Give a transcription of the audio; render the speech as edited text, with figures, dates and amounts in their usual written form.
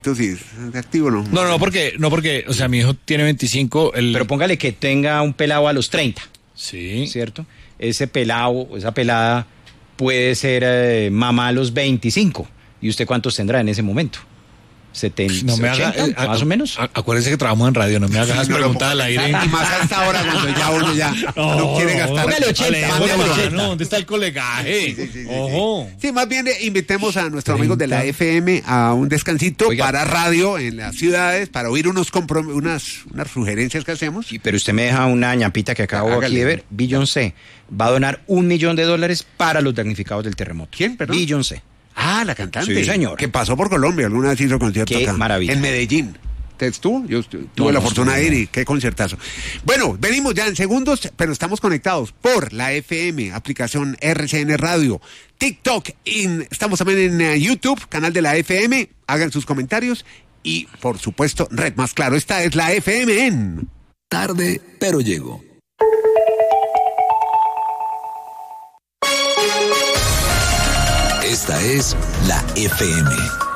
Tú sí, ¿es activo o no? No, porque, o sea, mi hijo tiene 25. Pero póngale que tenga un pelado a los 30, Sí. ¿cierto? Ese pelado o esa pelada puede ser mamá a los 25. ¿Y usted cuántos tendrá en ese momento? 70, No me 80, haga, más o menos. Acuérdese que trabajamos en radio, no me hagas No lo preguntas al ponga aire. Y más a esta hora cuando ya uno ya no quiere gastar. Póngale 80, Mándelo. póngale 80. ¿Dónde está el colegaje? Sí. Ojo. Sí, más bien invitemos a nuestros amigos de la FM a un descansito. Oiga. Para radio en las ciudades, para oír unas sugerencias que hacemos. Sí, pero usted me deja una ñapita que acabo Hágale. aquí de ver. Beyoncé va a donar $1 millón para los damnificados del terremoto. ¿Quién, perdón? Beyoncé. Ah, la cantante. Sí, señor. Que pasó por Colombia, alguna vez hizo concierto Qué acá. maravilla. En Medellín. ¿Te estuvo? Yo tuve la fortuna de ir y qué conciertazo. Bueno, venimos ya en segundos, pero estamos conectados por la FM, aplicación RCN Radio, TikTok, estamos también en YouTube, canal de la FM, hagan sus comentarios y, por supuesto, Red Más Claro. Esta es la FM en... Tarde, pero llego. Esta es la FM.